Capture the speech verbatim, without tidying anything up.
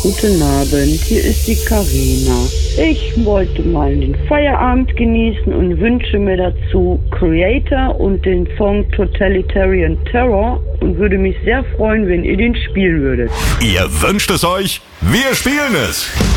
Guten Abend, hier ist die Karina. Ich wollte mal den Feierabend genießen und wünsche mir dazu Creator und den Song Totalitarian Terror und würde mich sehr freuen, wenn ihr den spielen würdet. Ihr wünscht es euch, wir spielen es.